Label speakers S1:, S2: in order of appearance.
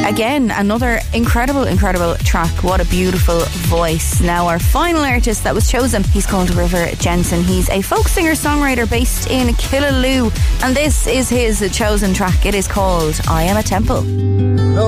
S1: Again, another incredible track. What a beautiful voice. Now our final artist that was chosen, he's called River Jensen. He's a folk singer-songwriter based in Killaloe, and this is his chosen track. It is called I Am a Temple.